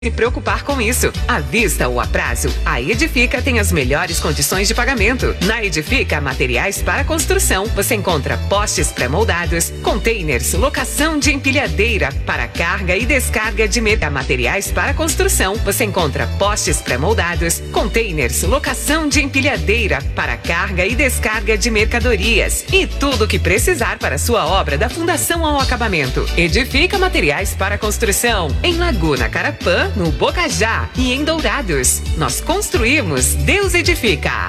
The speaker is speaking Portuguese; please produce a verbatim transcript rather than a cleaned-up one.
se preocupar com isso. À vista ou a prazo, a Edifica tem as melhores condições de pagamento. Na Edifica Materiais para Construção, você encontra postes pré-moldados, containers, locação de empilhadeira para carga e descarga de meta materiais para construção. Você encontra postes pré-moldados, containers, locação de empilhadeira para carga e descarga de mercadorias e tudo o que precisar para sua obra da fundação ao acabamento. Edifica Materiais para Construção, em Laguna Carapã, no Bocajá e em Dourados. Nós construímos, Deus edifica.